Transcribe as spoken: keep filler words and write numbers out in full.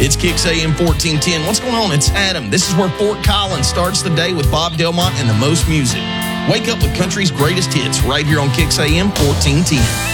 It's Kicks A M fourteen ten. What's going on? It's Adam. This is where Fort Collins starts the day with Bob Delmont and the most music. Wake up with country's greatest hits right here on Kicks A M fourteen ten.